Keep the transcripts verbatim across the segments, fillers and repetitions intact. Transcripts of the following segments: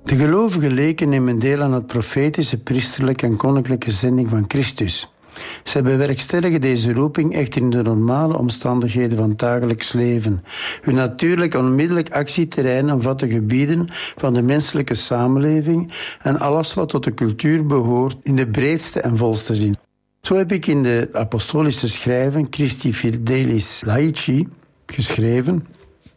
De gelovigen leken nemen deel aan het profetische, priesterlijke en koninklijke zending van Christus. Zij bewerkstelligen deze roeping echter in de normale omstandigheden van het dagelijks leven. Hun natuurlijk onmiddellijk actieterrein omvat de gebieden van de menselijke samenleving en alles wat tot de cultuur behoort in de breedste en volste zin. Zo heb ik in de apostolische schrijven Christi Fidelis Laici geschreven: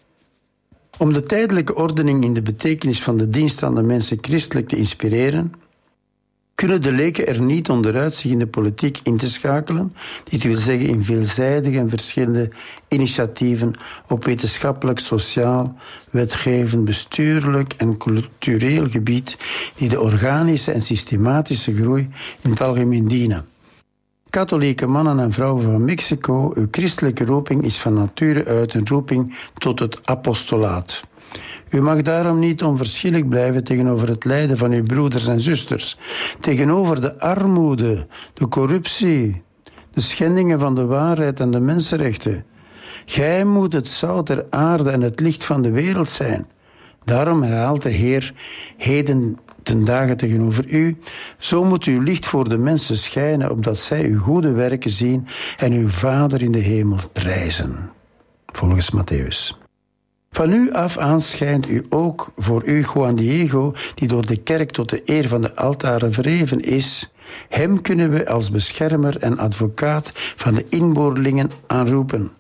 om de tijdelijke ordening in de betekenis van de dienst aan de mensen christelijk te inspireren, kunnen de leken er niet onderuit zich in de politiek in te schakelen, dit wil zeggen in veelzijdige en verschillende initiatieven op wetenschappelijk, sociaal, wetgevend, bestuurlijk en cultureel gebied, die de organische en systematische groei in het algemeen dienen. Katholieke mannen en vrouwen van Mexico, uw christelijke roeping is van nature uit een roeping tot het apostolaat. U mag daarom niet onverschillig blijven tegenover het lijden van uw broeders en zusters, tegenover de armoede, de corruptie, de schendingen van de waarheid en de mensenrechten. Gij moet het zout der aarde en het licht van de wereld zijn. Daarom herhaalt de Heer heden ten dagen tegenover u: zo moet uw licht voor de mensen schijnen, opdat zij uw goede werken zien en uw Vader in de hemel prijzen. Volgens Matthäus. Van nu af aan schijnt u ook voor u Juan Diego, die door de kerk tot de eer van de altaren verheven is. Hem kunnen we als beschermer en advocaat van de inboorlingen aanroepen.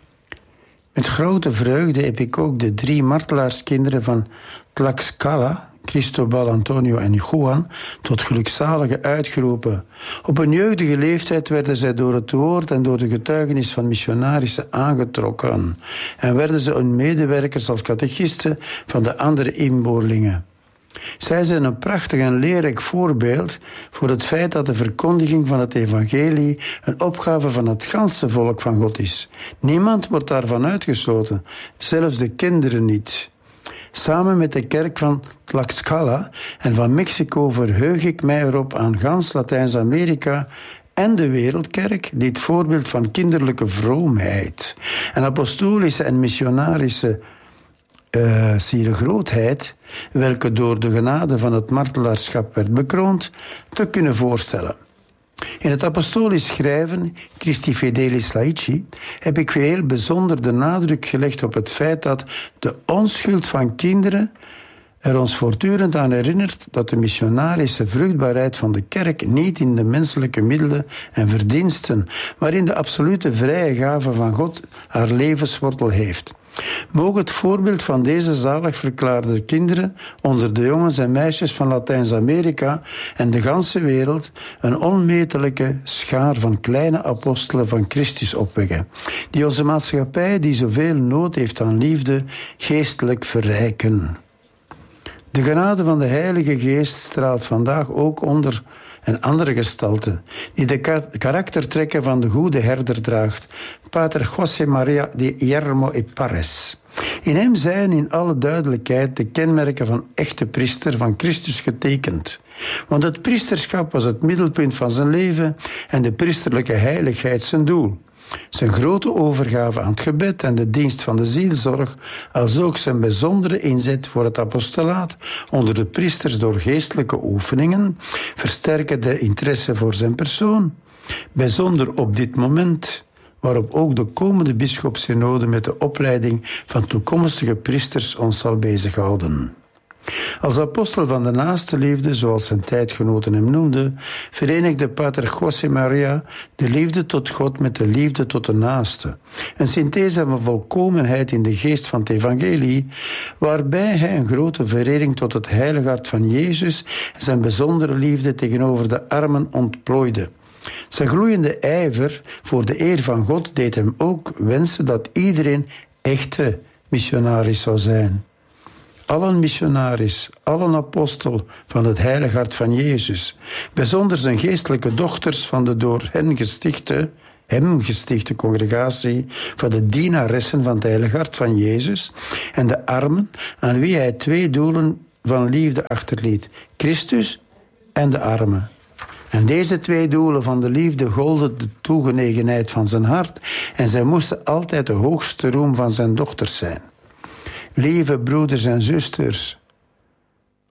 Met grote vreugde heb ik ook de drie martelaarskinderen van Tlaxcala, Cristobal, Antonio en Juan, tot gelukzaligen uitgeroepen. Op een jeugdige leeftijd werden zij door het woord en door de getuigenis van missionarissen aangetrokken en werden ze hun medewerkers als catechisten van de andere inboorlingen. Zij zijn een prachtig en leerrijk voorbeeld voor het feit dat de verkondiging van het evangelie een opgave van het ganse volk van God is. Niemand wordt daarvan uitgesloten, zelfs de kinderen niet. Samen met de kerk van Tlaxcala en van Mexico verheug ik mij erop aan gans Latijns-Amerika en de wereldkerk dit voorbeeld van kinderlijke vroomheid en apostolische en missionarische uh, zielegrootheid, welke door de genade van het martelaarschap werd bekroond, te kunnen voorstellen. In het apostolisch schrijven, Christi Fidelis Laici, heb ik heel bijzonder de nadruk gelegd op het feit dat de onschuld van kinderen er ons voortdurend aan herinnert dat de missionarische vruchtbaarheid van de kerk niet in de menselijke middelen en verdiensten, maar in de absolute vrije gave van God haar levenswortel heeft. Mogen het voorbeeld van deze zalig verklaarde kinderen onder de jongens en meisjes van Latijns-Amerika en de ganse wereld een onmetelijke schaar van kleine apostelen van Christus opwekken, die onze maatschappij, die zoveel nood heeft aan liefde, geestelijk verrijken. De genade van de Heilige Geest straalt vandaag ook onder en andere gestalten, die de karaktertrekken van de goede herder draagt, Pater José María de Yermo y Parres. In hem zijn in alle duidelijkheid de kenmerken van echte priester van Christus getekend. Want het priesterschap was het middelpunt van zijn leven en de priesterlijke heiligheid zijn doel. Zijn grote overgave aan het gebed en de dienst van de zielzorg, als ook zijn bijzondere inzet voor het apostolaat onder de priesters door geestelijke oefeningen, versterken de interesse voor zijn persoon. Bijzonder op dit moment, waarop ook de komende bisschopssynode met de opleiding van toekomstige priesters ons zal bezighouden. Als apostel van de naaste liefde, zoals zijn tijdgenoten hem noemden, verenigde Pater José María de liefde tot God met de liefde tot de naaste. Een synthese van volkomenheid in de geest van het evangelie, waarbij hij een grote verering tot het heilige hart van Jezus en zijn bijzondere liefde tegenover de armen ontplooide. Zijn gloeiende ijver voor de eer van God deed hem ook wensen dat iedereen echte missionaris zou zijn. Allen missionaris, allen apostel van het heilige hart van Jezus, bijzonder zijn geestelijke dochters van de door hen gestichte, hem gestichte congregatie van de dienaressen van het heilige hart van Jezus en de armen aan wie hij twee doelen van liefde achterliet, Christus en de armen. En deze twee doelen van de liefde golden de toegenegenheid van zijn hart en zij moesten altijd de hoogste roem van zijn dochters zijn. Lieve broeders en zusters,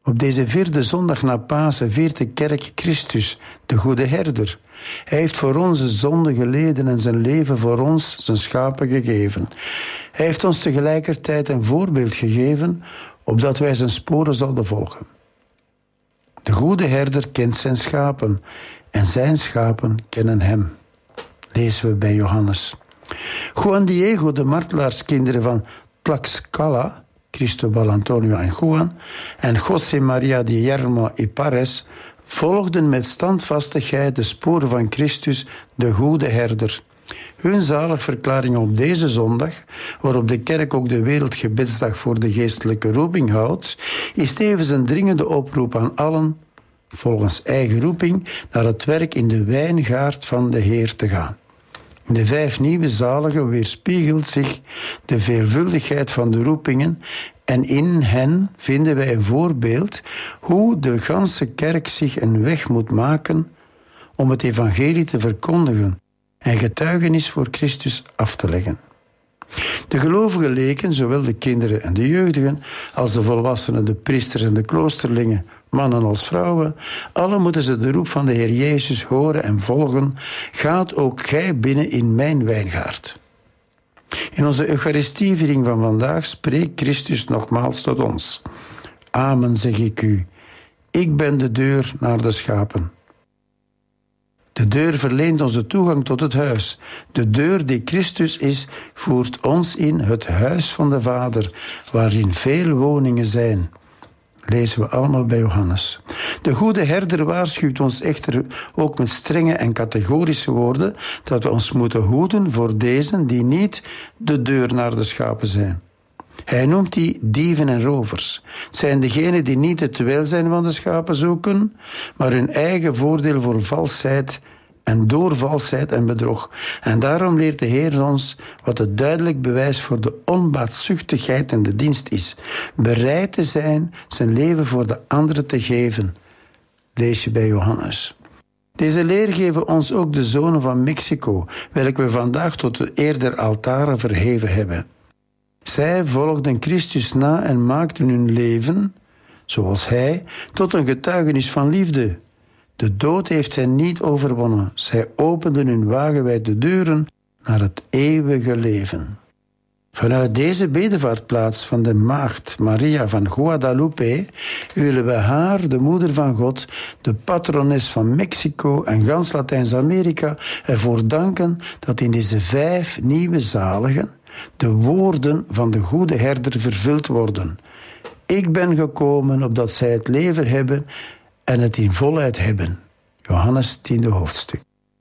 Op deze vierde zondag na Pasen viert de kerk Christus, de goede herder. Hij heeft voor onze zonde geleden en zijn leven voor ons, zijn schapen, gegeven. Hij heeft ons tegelijkertijd een voorbeeld gegeven, opdat wij zijn sporen zouden volgen. De goede herder kent zijn schapen en zijn schapen kennen hem. Lezen we bij Johannes. Juan Diego, de martelaarskinderen van Tlaxcala, Cristobal Antonio en Juan, en José María de Yermo y Pares volgden met standvastigheid de sporen van Christus, de goede herder. Hun zaligverklaring op deze zondag, waarop de kerk ook de Wereldgebedsdag voor de geestelijke roeping houdt, is tevens een dringende oproep aan allen, volgens eigen roeping, naar het werk in de wijngaard van de Heer te gaan. In de vijf nieuwe zaligen weerspiegelt zich de veelvuldigheid van de roepingen en in hen vinden wij een voorbeeld hoe de ganse kerk zich een weg moet maken om het evangelie te verkondigen en getuigenis voor Christus af te leggen. De gelovige leken, zowel de kinderen en de jeugdigen, als de volwassenen, de priesters en de kloosterlingen, mannen als vrouwen, allen moeten ze de roep van de Heer Jezus horen en volgen. Gaat ook gij binnen in mijn wijngaard. In onze Eucharistieviering van vandaag spreekt Christus nogmaals tot ons. Amen, zeg ik u. Ik ben de deur naar de schapen. De deur verleent ons de toegang tot het huis. De deur die Christus is, voert ons in het huis van de Vader, waarin veel woningen zijn. Lezen we allemaal bij Johannes. De goede herder waarschuwt ons echter ook met strenge en categorische woorden dat we ons moeten hoeden voor dezen die niet de deur naar de schapen zijn. Hij noemt die dieven en rovers. Het zijn degenen die niet het welzijn van de schapen zoeken, maar hun eigen voordeel voor valsheid en door valsheid en bedrog. En daarom leert de Heer ons wat het duidelijk bewijs voor de onbaatzuchtigheid in de dienst is. Bereid te zijn zijn leven voor de anderen te geven. Lees je bij Johannes. Deze leer geven ons ook de zonen van Mexico, welke we vandaag tot de eer der altaren verheven hebben. Zij volgden Christus na en maakten hun leven, zoals hij, tot een getuigenis van liefde. De dood heeft hen niet overwonnen. Zij openden hun wagenwijd de deuren naar het eeuwige leven. Vanuit deze bedevaartplaats van de maagd Maria van Guadalupe willen we haar, de moeder van God, de patrones van Mexico en gans Latijns-Amerika, ervoor danken dat in deze vijf nieuwe zaligen de woorden van de goede herder vervuld worden. Ik ben gekomen opdat zij het leven hebben en het in volheid hebben. Johannes tiende hoofdstuk.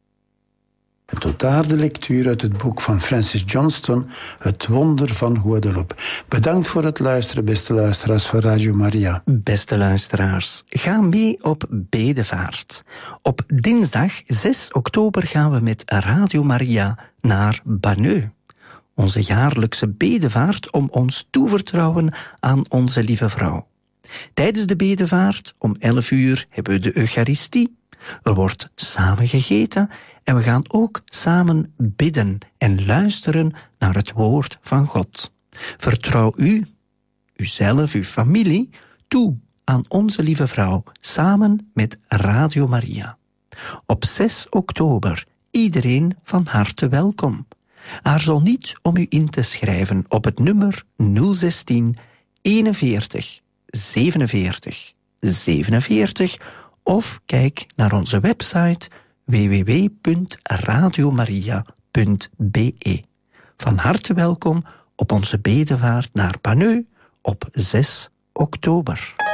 En tot daar de lectuur uit het boek van Francis Johnston, Het wonder van Guadeloupe. Bedankt voor het luisteren, beste luisteraars van Radio Maria. Beste luisteraars, ga mee op bedevaart. Op dinsdag zes oktober gaan we met Radio Maria naar Banneux. Onze jaarlijkse bedevaart om ons toevertrouwen aan onze lieve vrouw. Tijdens de bedevaart om elf uur hebben we de Eucharistie. Er wordt samen gegeten en we gaan ook samen bidden en luisteren naar het woord van God. Vertrouw u, uzelf, uw familie, toe aan onze lieve vrouw, samen met Radio Maria. Op zes oktober, iedereen van harte welkom. Aarzel niet om u in te schrijven op het nummer nul zestien eenenveertig zevenenveertig zevenenveertig of kijk naar onze website w w w punt radiomaria punt b e. Van harte welkom op onze bedevaart naar Banneux op zes oktober.